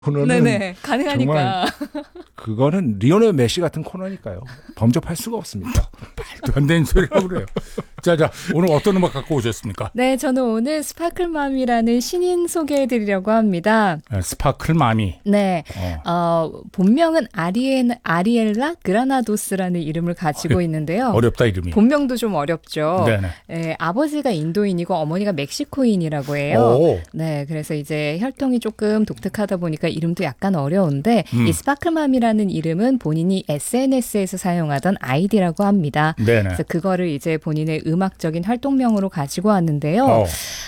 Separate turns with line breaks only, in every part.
코너는
네네, 가능하니까.
그거는 리오넬 메시 같은 코너니까요. 범접할 수가 없습니다.
말도 안 되는 소리라고 그래요. 자, 오늘 어떤 음악 갖고 오셨습니까?
네, 저는 오늘 스파클맘이라는 신인 소개해드리려고 합니다.
스파클맘이.
네, 본명은 아리엘라 그라나도스라는 이름을 가지고 있는데요.
어렵다 이름이.
본명도 좀 어렵죠.
네네.
네, 아버지가 인도인이고 어머니가 멕시코인이라고 해요.
오.
네, 그래서 이제 혈통이 조금 독특하다 보니까 이름도 약간 어려운데 이 스파클맘이라는 이름은 본인이 SNS에서 사용하던 아이디라고 합니다.
네네.
그래서 그거를 이제 본인의 음악적인 활동명으로 가지고 왔는데요.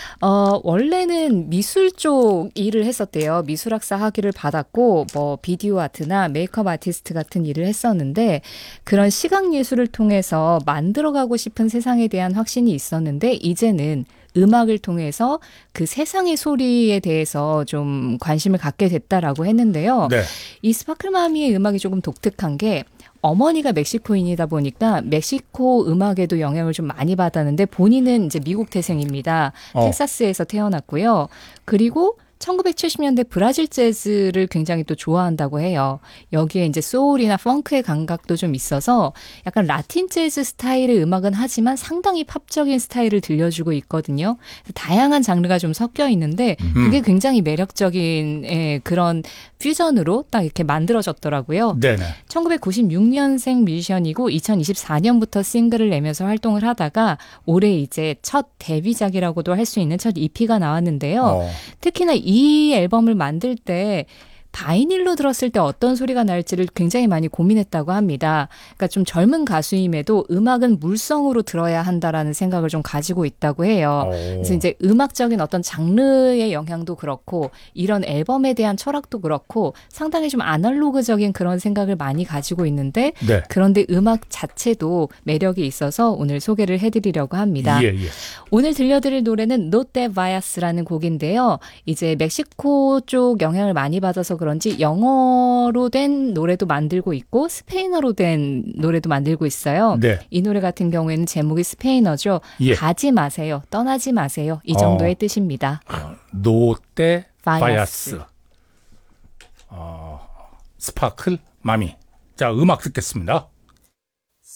원래는 미술 쪽 일을 했었대요. 미술학사 학위를 받았고 뭐 비디오 아트나 메이크업 아티스트 같은 일을 했었는데 그런 시각 예술을 통해서 만들어가고 싶은 세상에 대한 확신이 있었는데 이제는 음악을 통해서 그 세상의 소리에 대해서 좀 관심을 갖게 됐다라고 했는데요.
네.
이 스파클마미의 음악이 조금 독특한 게 어머니가 멕시코인이다 보니까 멕시코 음악에도 영향을 좀 많이 받았는데 본인은 이제 미국 태생입니다. 텍사스에서 태어났고요. 그리고 1970년대 브라질 재즈를 굉장히 또 좋아한다고 해요. 여기에 이제 소울이나 펑크의 감각도 좀 있어서 약간 라틴 재즈 스타일의 음악은 하지만 상당히 팝적인 스타일을 들려주고 있거든요. 다양한 장르가 좀 섞여 있는데 그게 굉장히 매력적인 그런 퓨전으로 딱 이렇게 만들어졌더라고요.
네네.
1996년생 뮤지션이고 2024년부터 싱글을 내면서 활동을 하다가 올해 이제 첫 데뷔작이라고도 할 수 있는 첫 EP가 나왔는데요. 특히나 이 앨범을 만들 때 바이닐로 들었을 때 어떤 소리가 날지를 굉장히 많이 고민했다고 합니다. 그러니까 좀 젊은 가수임에도 음악은 물성으로 들어야 한다라는 생각을 좀 가지고 있다고 해요. 그래서 이제 음악적인 어떤 장르의 영향도 그렇고 이런 앨범에 대한 철학도 그렇고 상당히 좀 아날로그적인 그런 생각을 많이 가지고 있는데
네.
그런데 음악 자체도 매력이 있어서 오늘 소개를 해드리려고 합니다.
예.
오늘 들려드릴 노래는 노테 바야스라는 곡인데요. 이제 멕시코 쪽 영향을 많이 받아서 그런지 영어로 된 노래도 만들고 있고 스페인어로 된 노래도 만들고 있어요.
네.
이 노래 같은 경우에는 제목이 스페인어죠.
예.
가지 마세요. 떠나지 마세요. 이 정도의 뜻입니다.
노테 바야스.
바야스.
스파클 마미. 자, 음악 듣겠습니다.